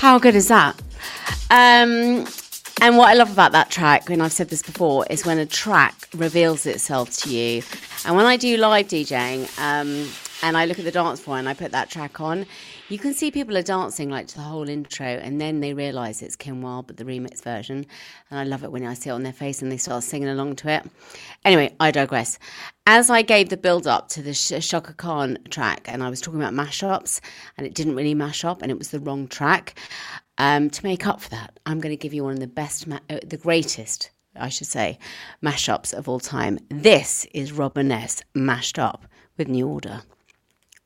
How good is that? And what I love about that track, and I've said this before, is when a track reveals itself to you. And when I do live DJing, and I look at the dance floor and I put that track on, you can see people are dancing like to the whole intro, and then they realise it's Kim Wilde, but the remix version. And I love it when I see it on their face and they start singing along to it. Anyway, I digress. As I gave the build-up to the Chaka Khan track, and I was talking about mashups, and it didn't really mash up, and it was the wrong track, to make up for that, I'm going to give you one of the best, the greatest, I should say, mashups of all time. This is Robin S. mashed up with New Order.